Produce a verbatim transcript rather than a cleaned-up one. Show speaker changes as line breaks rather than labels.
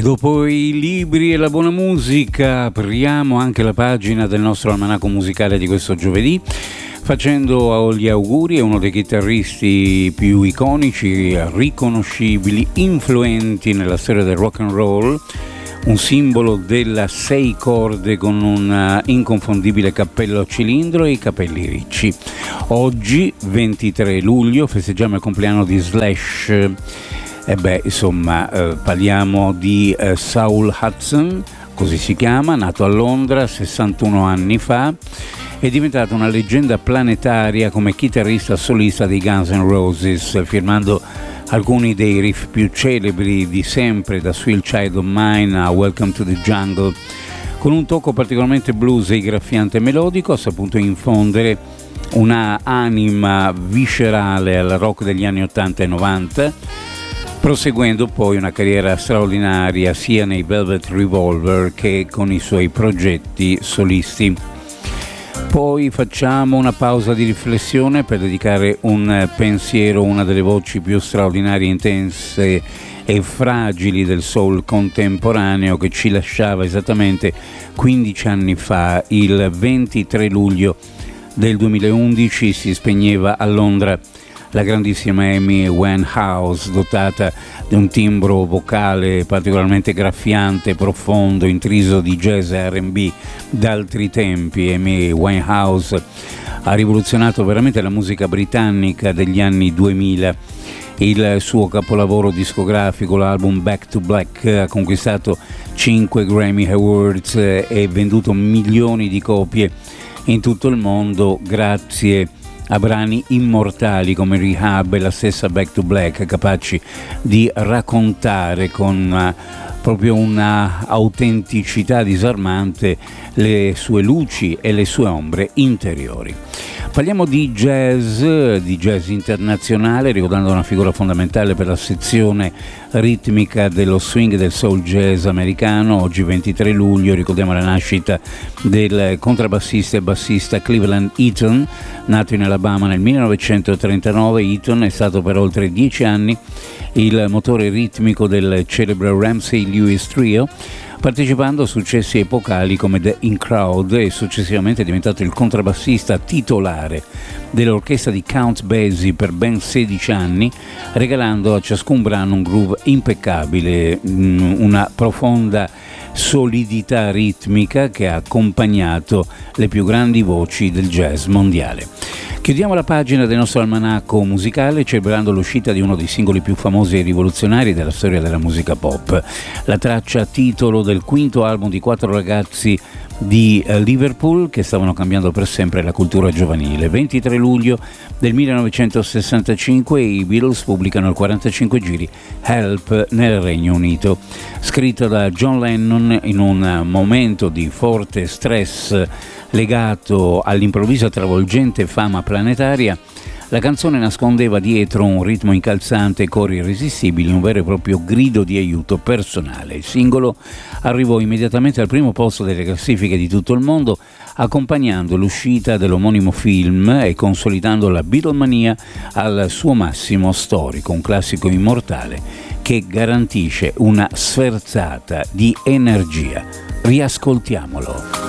dopo i libri e la buona musica apriamo anche la pagina del nostro almanacco musicale di questo giovedì, facendo gli auguri a uno dei chitarristi più iconici, riconoscibili, influenti nella storia del rock and roll, un simbolo della sei corde con un inconfondibile cappello a cilindro e i capelli ricci. Oggi, ventitré luglio, festeggiamo il compleanno di Slash. E beh, insomma, eh, parliamo di eh, Saul Hudson, così si chiama, nato a Londra sessantuno anni fa, è diventato una leggenda planetaria come chitarrista solista dei Guns N' Roses, firmando alcuni dei riff più celebri di sempre, da Sweet Child of Mine a Welcome to the Jungle. Con un tocco particolarmente blues e graffiante melodico ha saputo infondere una anima viscerale al rock degli anni ottanta e novanta, proseguendo poi una carriera straordinaria sia nei Velvet Revolver che con i suoi progetti solisti. Poi facciamo una pausa di riflessione per dedicare un pensiero a una delle voci più straordinarie, intense e fragili del soul contemporaneo, che ci lasciava esattamente quindici anni fa. Il ventitré luglio del duemilaundici si spegneva a Londra la grandissima Amy Winehouse, dotata di un timbro vocale particolarmente graffiante, profondo, intriso di jazz e R and B d'altri tempi. Amy Winehouse ha rivoluzionato veramente la musica britannica degli anni duemila. Il suo capolavoro discografico, l'album Back to Black, ha conquistato cinque Grammy Awards e venduto milioni di copie in tutto il mondo grazie a brani immortali come Rehab e la stessa Back to Black, capaci di raccontare con uh, proprio una autenticità disarmante le sue luci e le sue ombre interiori. Parliamo di jazz, di jazz internazionale, ricordando una figura fondamentale per la sezione ritmica dello swing e del soul jazz americano. Oggi ventitré luglio ricordiamo la nascita del contrabbassista e bassista Cleveland Eaton, nato in Alabama nel millenovecentotrentanove. Eaton è stato per oltre dieci anni il motore ritmico del celebre Ramsey Lewis Trio, partecipando a successi epocali come The In Crowd, e successivamente è diventato il contrabbassista titolare dell'orchestra di Count Basie per ben sedici anni, regalando a ciascun brano un groove impeccabile, una profonda solidità ritmica che ha accompagnato le più grandi voci del jazz mondiale. Chiudiamo la pagina del nostro almanacco musicale celebrando l'uscita di uno dei singoli più famosi e rivoluzionari della storia della musica pop, la traccia titolo del quinto album di quattro ragazzi di Liverpool che stavano cambiando per sempre la cultura giovanile. ventitré luglio del millenovecentosessantacinque i Beatles pubblicano il quarantacinque giri Help nel Regno Unito. Scritta da John Lennon in un momento di forte stress legato all'improvvisa travolgente fama planetaria, la canzone nascondeva dietro un ritmo incalzante e cori irresistibili un vero e proprio grido di aiuto personale. Il singolo arrivò immediatamente al primo posto delle classifiche di tutto il mondo, accompagnando l'uscita dell'omonimo film e consolidando la Beatlemania al suo massimo storico, un classico immortale che garantisce una sferzata di energia. Riascoltiamolo.